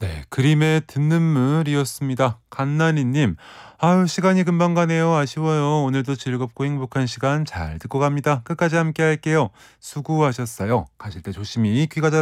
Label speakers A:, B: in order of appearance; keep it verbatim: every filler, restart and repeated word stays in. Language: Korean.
A: 네, 그림의 듣는물이었습니다. 갓나니님, 아유, 시간이 금방 가네요. 아쉬워요. 오늘도 즐겁고 행복한 시간 잘 듣고 갑니다. 끝까지 함께 할게요. 수고하셨어요. 가실 때 조심히 귀가 잘